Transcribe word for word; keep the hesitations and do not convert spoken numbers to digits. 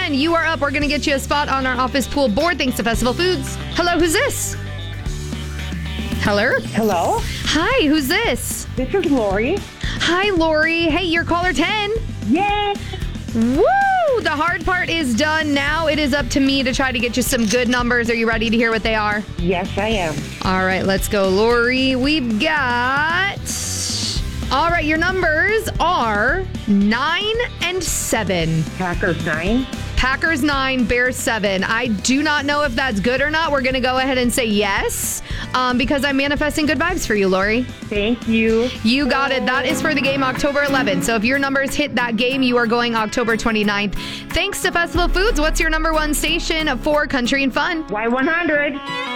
ten, you are up. We're going to get you a spot on our office pool board thanks to Festival Foods. Hello, who's this? Hello? Hello? Hi, who's this? This is Lori. Hi, Lori. Hey, you're caller ten. Yay! Woo! The hard part is done. Now it is up to me to try to get you some good numbers. Are you ready to hear what they are? Yes, I am. All right, let's go, Lori. We've got... All right, your numbers are nine and seven. Packers nine. Packers nine, Bears seven. I do not know if that's good or not. We're going to go ahead and say yes um, because I'm manifesting good vibes for you, Lori. Thank you. You got it. That is for the game October eleventh. So if your numbers hit that game, you are going October twenty-ninth. Thanks to Festival Foods. What's your number one station for country and fun? Y one hundred.